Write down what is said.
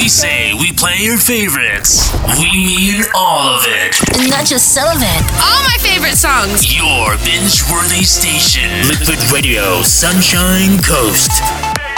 we say we play your favorites, we mean all of it. Not just some of it. All my favorite songs. Your binge-worthy station. Liquid Radio Sunshine Coast.